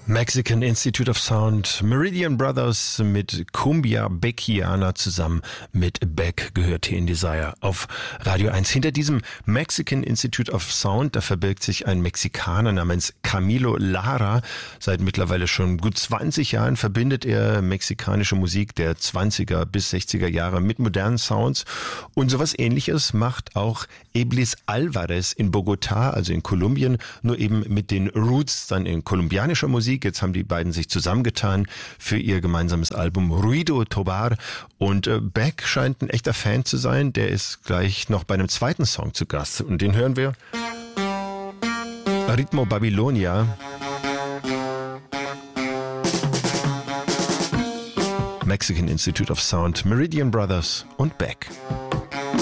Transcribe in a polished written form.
Mexican Institute of Sound, Meridian Brothers mit Cumbia Beckiana zusammen mit Beck gehört hier in Desire auf Radio 1. Hinter diesem Mexican Institute of Sound, da verbirgt sich ein Mexikaner namens Camilo Lara. Seit mittlerweile schon gut 20 Jahren verbindet er mexikanische Musik der 20er bis 60er Jahre mit modernen Sounds. Und sowas Ähnliches macht auch Iblis Alvarez in Bogotá, also in Kolumbien, nur eben mit den Roots dann in kolumbianischer Musik. Jetzt haben die beiden sich zusammengetan für ihr gemeinsames Album Ruido Tobar. Und Beck scheint ein echter Fan zu sein. Der ist gleich noch bei einem zweiten Song zu Gast. Und den hören wir. Ritmo Babilonia. Mexican Institute of Sound, Meridian Brothers und Beck.